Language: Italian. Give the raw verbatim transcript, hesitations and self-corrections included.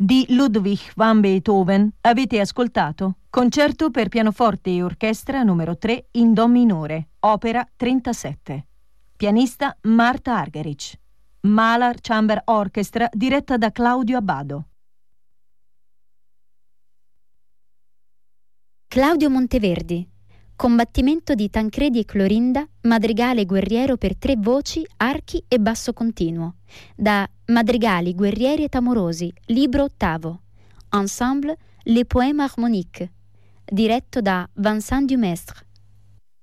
di Ludwig van Beethoven avete ascoltato Concerto per pianoforte e orchestra numero tre in Do minore, opera trentasette. Pianista Marta Argerich. Mahler Chamber Orchestra diretta da Claudio Abbado. Claudio Monteverdi. Combattimento di Tancredi e Clorinda, madrigale guerriero per tre voci, archi e basso continuo. Da Madrigali guerrieri et amorosi, libro ottavo. Ensemble Les Poèmes Harmoniques. Diretto da Vincent Dumestre.